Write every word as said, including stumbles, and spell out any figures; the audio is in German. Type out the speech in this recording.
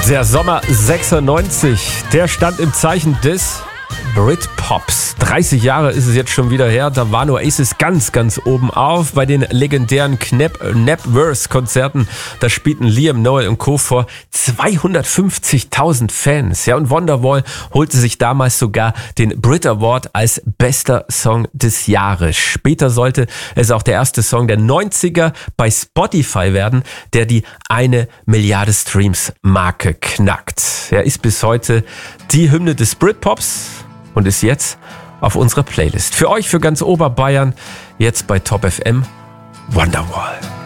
Der Sommer sechsundneunzig, der stand im Zeichen des Britpops. dreißig Jahre ist es jetzt schon wieder her, da war Oasis ganz, ganz oben auf. Bei den legendären Knap-Knapworth-Konzerten, da spielten Liam, Noel und Co. vor zweihundertfünfzigtausend Fans. Ja, und Wonderwall holte sich damals sogar den Brit Award als bester Song des Jahres. Später sollte es auch der erste Song der neunziger bei Spotify werden, der die eine Milliarde Streams-Marke knackt. Er ist bis heute die Hymne des Britpops und ist jetzt auf unserer Playlist. Für euch, für ganz Oberbayern, jetzt bei Top F M, Wonderwall.